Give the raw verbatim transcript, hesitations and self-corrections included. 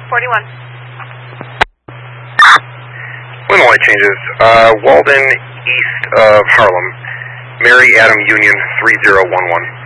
forty-one. When the light changes, uh, Walden, east of Harlem, Mary Adam Union three zero one one.